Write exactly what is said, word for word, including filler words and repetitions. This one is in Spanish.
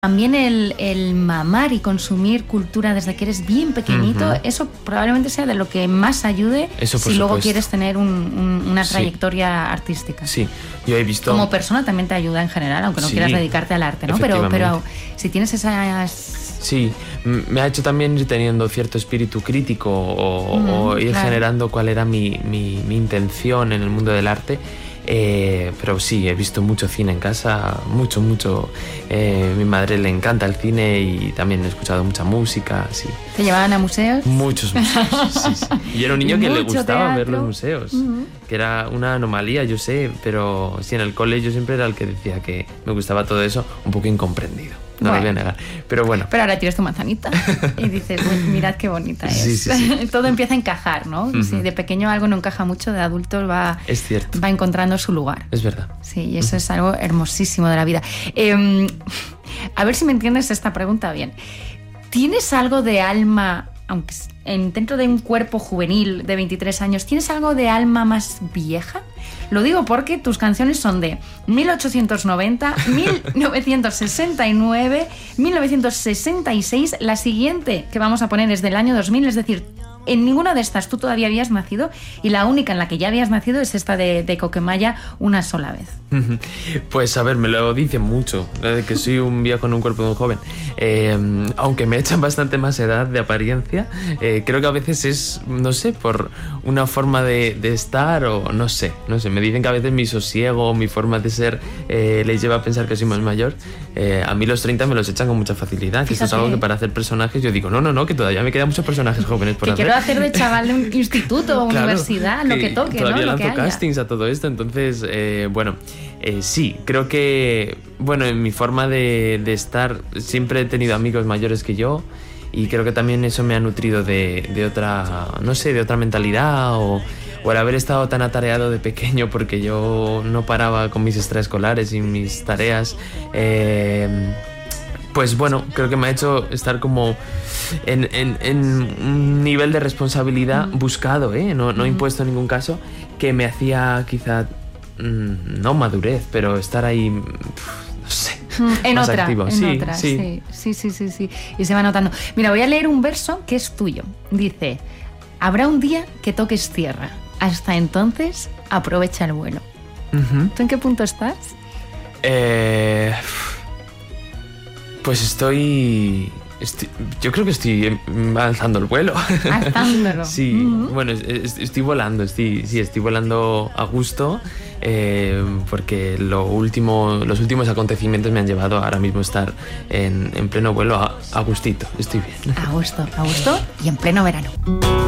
También el, el mamar y consumir cultura desde que eres bien pequeñito, uh-huh. eso probablemente sea de lo que más ayude eso, si supuesto. luego quieres tener un, un, una trayectoria sí. artística. Sí, yo he visto... Como persona también te ayuda en general, aunque no sí, quieras dedicarte al arte, ¿no? Pero, pero si tienes esas... Sí, me ha hecho también ir teniendo cierto espíritu crítico o, mm, o ir claro. generando cuál era mi, mi, mi intención en el mundo del arte. Eh, pero sí, he visto mucho cine en casa, mucho, mucho. Eh, mi madre le encanta el cine y también he escuchado mucha música. Sí. ¿Te llevaban a museos? Muchos museos, sí, sí. Y era un niño que le gustaba teatro. ver los museos, uh-huh. que era una anomalía, yo sé, pero sí, en el cole yo siempre era el que decía que me gustaba todo eso, un poco incomprendido. No bueno. lo voy a negar, pero bueno. Pero ahora tienes tu manzanita y dices, mirad qué bonita es. Sí, sí, sí. Todo empieza a encajar, ¿no? Uh-huh. Si de pequeño algo no encaja mucho, de adulto va, es cierto. va encontrando su lugar. Es verdad. Sí, y eso uh-huh. es algo hermosísimo de la vida. Eh, a ver si me entiendes esta pregunta bien. ¿Tienes algo de alma, aunque en, dentro de un cuerpo juvenil de veintitrés años, ¿tienes algo de alma más vieja? Lo digo porque tus canciones son de mil ochocientos noventa, mil novecientos sesenta y nueve, mil novecientos sesenta y seis. La siguiente que vamos a poner es del año dos mil, es decir, en ninguna de estas tú todavía habías nacido y la única en la que ya habías nacido es esta de, de Coquemaya, Una sola vez. Pues a ver, me lo dicen mucho, de que soy un viejo en un cuerpo de un joven. Eh, aunque me echan bastante más edad de apariencia, eh, creo que a veces es, no sé, por una forma de, de estar o no sé, no sé. Me dicen que a veces mi sosiego, mi forma de ser eh, les lleva a pensar que soy más mayor. Eh, a mí los treinta me los echan con mucha facilidad. Que esto es algo que para hacer personajes yo digo, no, no, no, que todavía me quedan muchos personajes jóvenes por que hacer. Quiero hacer de chaval de un instituto o claro, universidad, lo que toque, todavía ¿no? lanzo lo que castings haya. A todo esto, entonces, eh, bueno, eh, sí, creo que, bueno, en mi forma de, de estar, siempre he tenido amigos mayores que yo y creo que también eso me ha nutrido de, de otra, no sé, de otra mentalidad o, o el haber estado tan atareado de pequeño porque yo no paraba con mis extraescolares y mis tareas. Eh, Pues bueno, creo que me ha hecho estar como en, en, en un nivel de responsabilidad mm. buscado, ¿eh? no, no mm. impuesto en ningún caso, que me hacía quizá, mmm, no madurez, pero estar ahí, no sé, en más otra, activo. En sí, otra, sí. sí, sí, sí, sí, y se va notando. Mira, voy a leer un verso que es tuyo. Dice, habrá un día que toques tierra, hasta entonces aprovecha el vuelo. Uh-huh. ¿Tú en qué punto estás? Eh... Pues estoy, estoy... Yo creo que estoy alzando el vuelo. Alzándolo. Sí, uh-huh. Bueno, estoy volando, estoy, sí, estoy volando a gusto eh, porque lo último, los últimos acontecimientos me han llevado ahora mismo a estar en, en pleno vuelo a, a gustito. Estoy bien. A gusto, a gusto y en pleno verano.